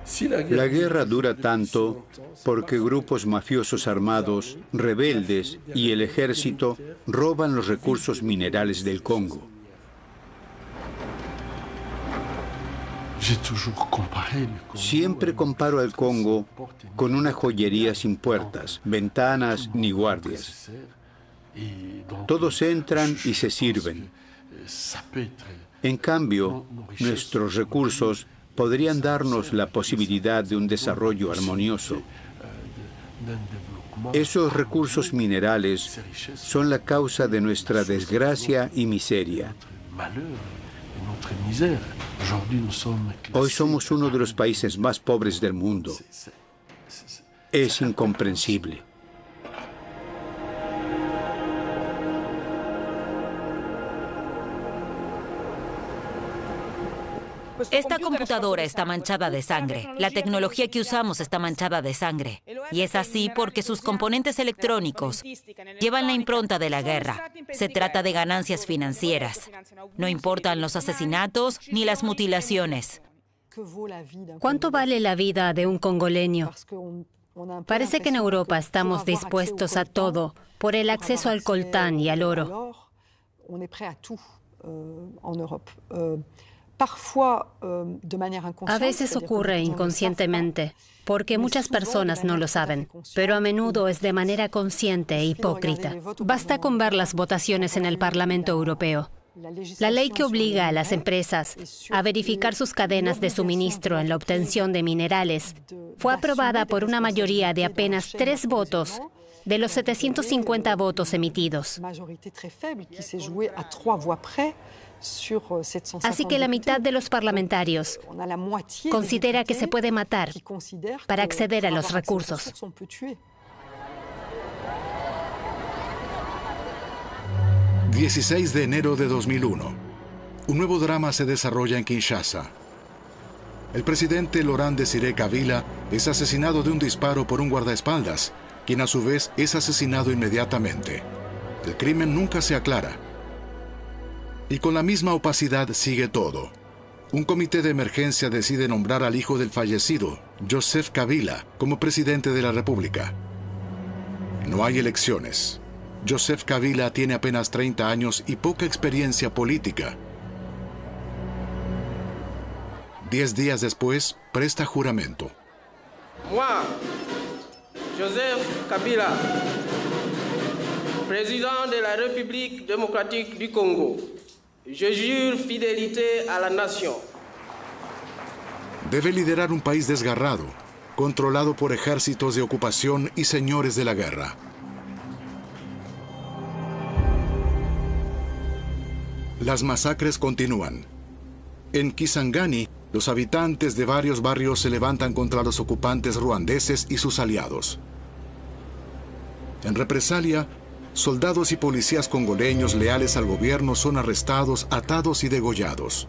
La guerra dura tanto porque grupos mafiosos armados, rebeldes y el ejército roban los recursos minerales del Congo. Siempre comparo al Congo con una joyería sin puertas, ventanas ni guardias. Todos entran y se sirven. En cambio, nuestros recursos podrían darnos la posibilidad de un desarrollo armonioso. Esos recursos minerales son la causa de nuestra desgracia y miseria. Hoy somos uno de los países más pobres del mundo. Es incomprensible. Esta computadora está manchada de sangre. La tecnología que usamos está manchada de sangre. Y es así porque sus componentes electrónicos llevan la impronta de la guerra. Se trata de ganancias financieras. No importan los asesinatos ni las mutilaciones. ¿Cuánto vale la vida de un congoleño? Parece que en Europa estamos dispuestos a todo por el acceso al coltán y al oro. A veces ocurre inconscientemente, porque muchas personas no lo saben, pero a menudo es de manera consciente e hipócrita. Basta con ver las votaciones en el Parlamento Europeo. La ley que obliga a las empresas a verificar sus cadenas de suministro en la obtención de minerales fue aprobada por una mayoría de apenas 3 votos de los 750 votos emitidos. Así que la mitad de los parlamentarios considera que se puede matar para acceder a los recursos. ...16 de enero de 2001... un nuevo drama se desarrolla en Kinshasa. El presidente Laurent Désiré Kabila es asesinado de un disparo por un guardaespaldas, quien a su vez es asesinado inmediatamente. El crimen nunca se aclara. Y con la misma opacidad sigue todo. Un comité de emergencia decide nombrar al hijo del fallecido, Joseph Kabila, como presidente de la República. No hay elecciones. Joseph Kabila tiene apenas 30 años y poca experiencia política. 10 días después, presta juramento. Moi, Joseph Kabila, président de la République démocratique du Congo, je jure fidélité à la nation. Debe liderar un país desgarrado, controlado por ejércitos de ocupación y señores de la guerra. Las masacres continúan. En Kisangani, los habitantes de varios barrios se levantan contra los ocupantes ruandeses y sus aliados. En represalia, soldados y policías congoleños leales al gobierno son arrestados, atados y degollados.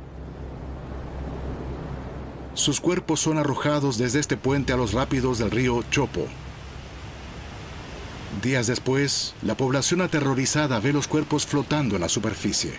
Sus cuerpos son arrojados desde este puente a los rápidos del río Chopo. Días después, la población aterrorizada ve los cuerpos flotando en la superficie.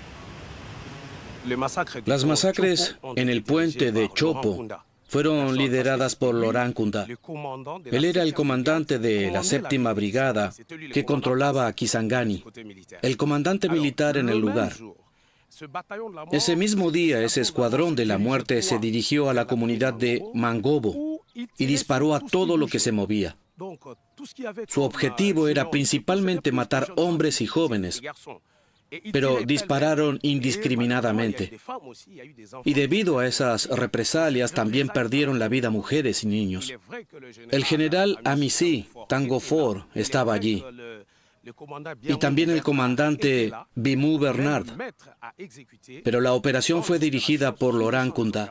Las masacres en el puente de Chopo fueron lideradas por Laurent Nkunda. Él era el comandante de la 7ª Brigada que controlaba a Kisangani, el comandante militar en el lugar. Ese mismo día, ese escuadrón de la muerte se dirigió a la comunidad de Mangobo y disparó a todo lo que se movía. Su objetivo era principalmente matar hombres y jóvenes, pero dispararon indiscriminadamente. Y debido a esas represalias también perdieron la vida mujeres y niños. El general Amici Tangofor estaba allí. Y también el comandante Bimou Bernard. Pero la operación fue dirigida por Laurent Nkunda.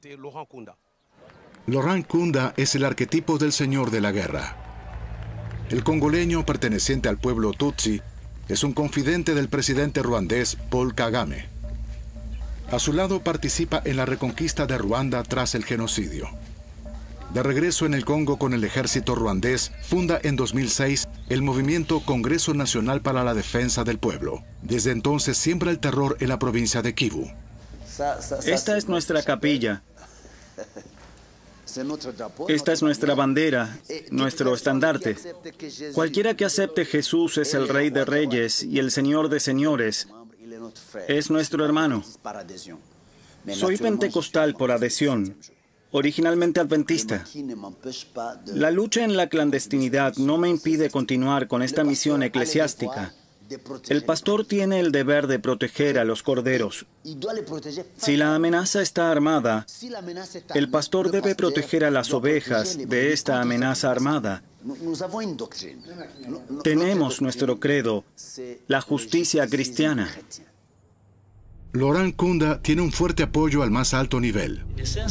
Laurent Nkunda es el arquetipo del señor de la guerra. El congoleño perteneciente al pueblo Tutsi es un confidente del presidente ruandés Paul Kagame. A su lado participa en la reconquista de Ruanda tras el genocidio. De regreso en el Congo con el ejército ruandés, funda en 2006 el movimiento Congreso Nacional para la Defensa del Pueblo. Desde entonces siembra el terror en la provincia de Kivu. Esta es nuestra capilla. Esta es nuestra bandera, nuestro estandarte. Cualquiera que acepte Jesús es el Rey de Reyes y el Señor de Señores. Es nuestro hermano. Soy pentecostal por adhesión, originalmente adventista. La lucha en la clandestinidad no me impide continuar con esta misión eclesiástica. El pastor tiene el deber de proteger a los corderos. Si la amenaza está armada, el pastor debe proteger a las ovejas de esta amenaza armada. Tenemos nuestro credo, la justicia cristiana. Laurent Kunda tiene un fuerte apoyo al más alto nivel.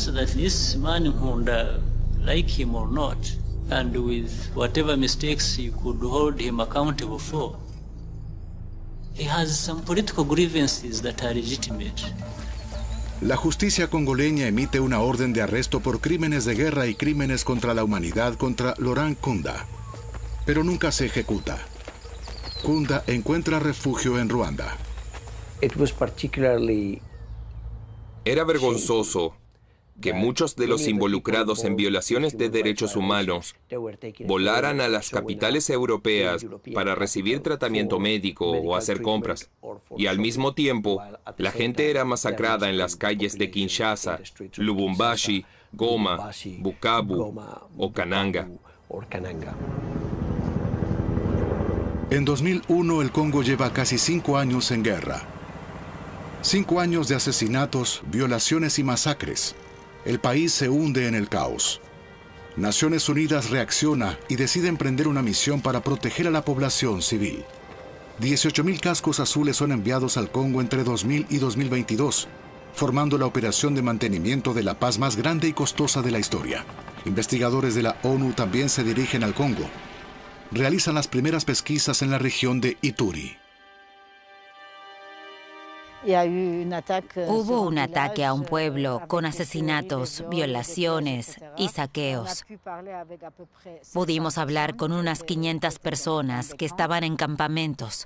La justicia congoleña emite una orden de arresto por crímenes de guerra y crímenes contra la humanidad contra Laurent Kunda, pero nunca se ejecuta. Kunda encuentra refugio en Ruanda. Era vergonzoso que muchos de los involucrados en violaciones de derechos humanos volaran a las capitales europeas para recibir tratamiento médico o hacer compras, y al mismo tiempo la gente era masacrada en las calles de Kinshasa, Lubumbashi, Goma, Bukavu o Kananga. En 2001 el Congo lleva casi 5 años en guerra. 5 años de asesinatos, violaciones y masacres. El país se hunde en el caos. Naciones Unidas reacciona y decide emprender una misión para proteger a la población civil. 18.000 cascos azules son enviados al Congo entre 2000 y 2022, formando la operación de mantenimiento de la paz más grande y costosa de la historia. Investigadores de la ONU también se dirigen al Congo. Realizan las primeras pesquisas en la región de Ituri. Hubo un ataque a un pueblo con asesinatos, violaciones y saqueos. Pudimos hablar con unas 500 personas que estaban en campamentos.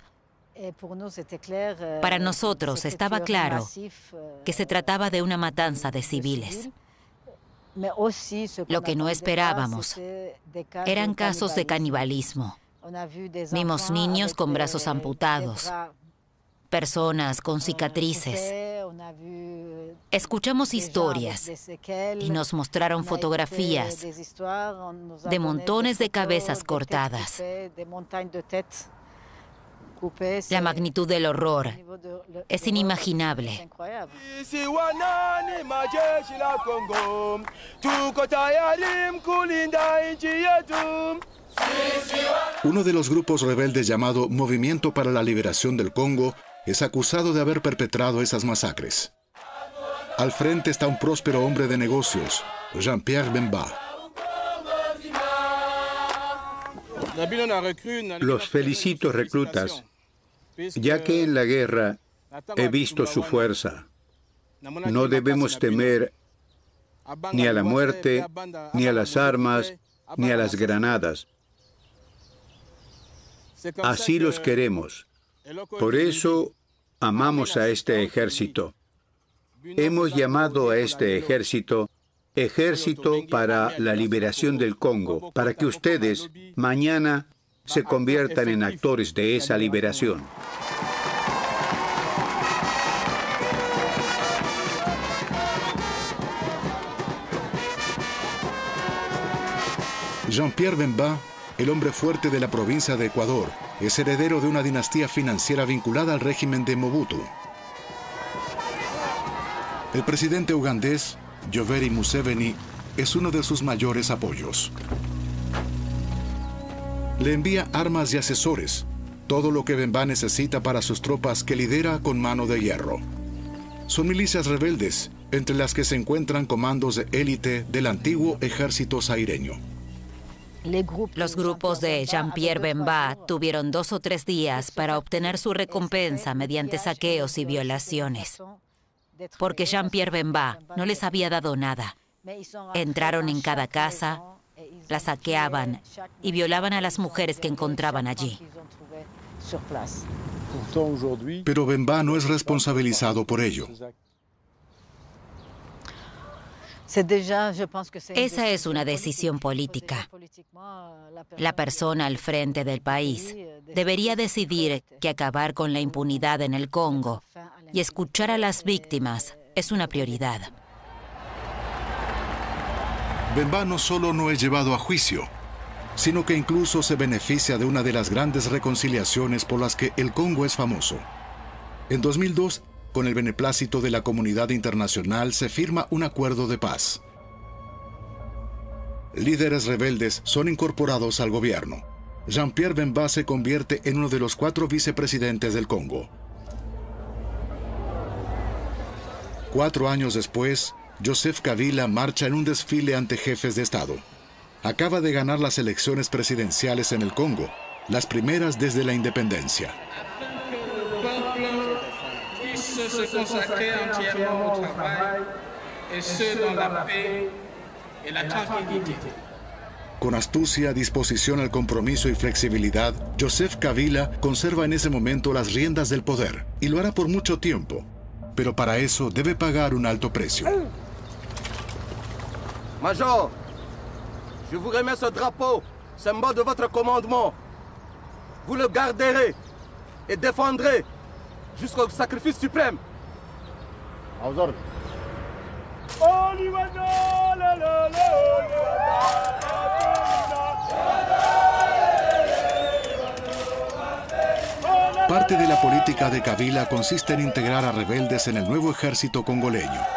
Para nosotros estaba claro que se trataba de una matanza de civiles. Lo que no esperábamos eran casos de canibalismo. Vimos niños con brazos amputados, personas con cicatrices. Escuchamos historias y nos mostraron fotografías de montones de cabezas cortadas. La magnitud del horror es inimaginable. Uno de los grupos rebeldes llamado Movimiento para la Liberación del Congo es acusado de haber perpetrado esas masacres. Al frente está un próspero hombre de negocios, Jean-Pierre Bemba. Los felicito, reclutas, ya que en la guerra he visto su fuerza. No debemos temer ni a la muerte, ni a las armas, ni a las granadas. Así los queremos. Por eso amamos a este ejército. Hemos llamado a este ejército Ejército para la Liberación del Congo, para que ustedes mañana se conviertan en actores de esa liberación. Jean-Pierre Bemba, el hombre fuerte de la provincia de Ecuador, es heredero de una dinastía financiera vinculada al régimen de Mobutu. El presidente ugandés, Yoweri Museveni, es uno de sus mayores apoyos. Le envía armas y asesores, todo lo que Bemba necesita para sus tropas que lidera con mano de hierro. Son milicias rebeldes, entre las que se encuentran comandos de élite del antiguo ejército zaireño. Los grupos de Jean-Pierre Bemba tuvieron 2 o 3 días para obtener su recompensa mediante saqueos y violaciones. Porque Jean-Pierre Bemba no les había dado nada. Entraron en cada casa, la saqueaban y violaban a las mujeres que encontraban allí. Pero Bemba no es responsabilizado por ello. Esa es una decisión política. La persona al frente del país debería decidir que acabar con la impunidad en el Congo y escuchar a las víctimas es una prioridad. Bemba no solo no es llevado a juicio, sino que incluso se beneficia de una de las grandes reconciliaciones por las que el Congo es famoso. En 2002, con el beneplácito de la comunidad internacional, se firma un acuerdo de paz. Líderes rebeldes son incorporados al gobierno. Jean-Pierre Bemba se convierte en uno de los 4 vicepresidentes del Congo. 4 años después, Joseph Kabila marcha en un desfile ante jefes de Estado. Acaba de ganar las elecciones presidenciales en el Congo, las primeras desde la independencia. Con astucia, disposición al compromiso y flexibilidad, Joseph Kabila conserva en ese momento las riendas del poder, y lo hará por mucho tiempo. Pero para eso debe pagar un alto precio. Major, je vous remets ce drapeau, symbole de votre commandement. Vous le garderez et défendrez jusqu'au sacrifice suprême. A vos ordres. Parte de la política de Kabila consiste en integrar a rebeldes en el nuevo ejército congoleño.